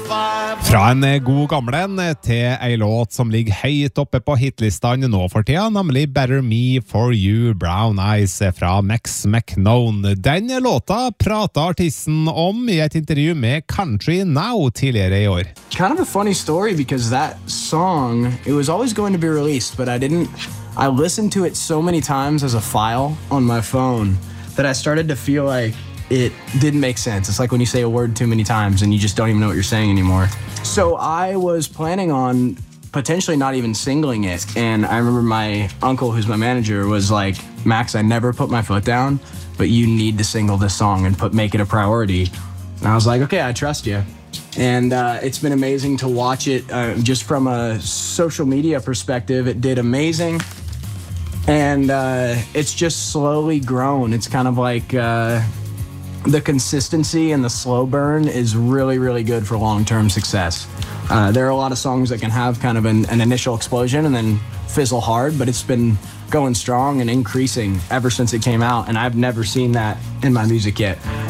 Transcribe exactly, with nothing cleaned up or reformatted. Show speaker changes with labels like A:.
A: Fra en god gamle en til ei låt som ligger høyt oppe på hitlistene nå for tida, nemlig Better Me For You Brown Eyes fra Max McKnone. Den låta pratet artisten om i et intervju med Country Now tidligere i år.
B: Kind of a funny story because that song, it was always going to be released, but I didn't, I listened to it so many times as a file on my phone that I started to feel like it didn't make sense. It's like when you say a word too many times and you just don't even know what you're saying anymore. So I was planning on potentially not even singling it. And I remember my uncle, who's my manager, was like, Max, I never put my foot down, but you need to single this song and put make it a priority. And I was like, okay, I trust you. And uh, it's been amazing to watch it uh, just from a social media perspective. It did amazing. And uh, it's just slowly grown. It's kind of like... Uh, the consistency and the slow burn is really, really good for long-term success. Uh, there are a lot of songs that can have kind of an, an initial explosion and then fizzle hard, but it's been going strong and increasing ever since it came out, and I've never seen that in my music yet.